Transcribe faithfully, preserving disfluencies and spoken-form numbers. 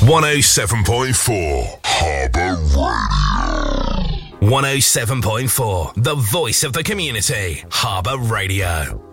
one oh seven point four Harbour Radio. one oh seven point four, the voice of the community. Harbour Radio.